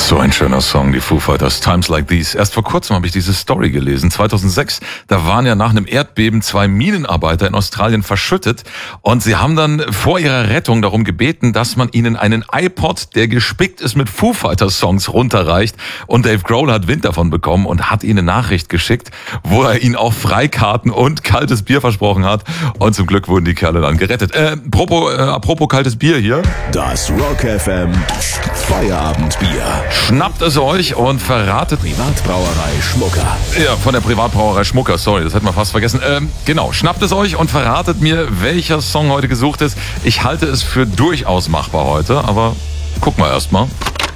So ein schöner Song, die Foo Fighters, Times Like These. Erst vor kurzem habe ich diese Story gelesen. 2006, da waren ja nach einem Erdbeben 2 Minenarbeiter in Australien verschüttet. Und sie haben dann vor ihrer Rettung darum gebeten, dass man ihnen einen iPod, der gespickt ist mit Foo Fighters Songs, runterreicht. Und Dave Grohl hat Wind davon bekommen und hat ihnen eine Nachricht geschickt, wo er ihnen auch Freikarten und kaltes Bier versprochen hat. Und zum Glück wurden die Kerle dann gerettet. Apropos kaltes Bier hier. Das Rock FM Feierabendbier. Schnappt es euch und verratet... Privatbrauerei Schmucker. Ja, von der Privatbrauerei Schmucker, sorry, das hätten wir fast vergessen. Genau, schnappt es euch und verratet mir, welcher Song heute gesucht ist. Ich halte es für durchaus machbar heute, aber gucken wir erst mal.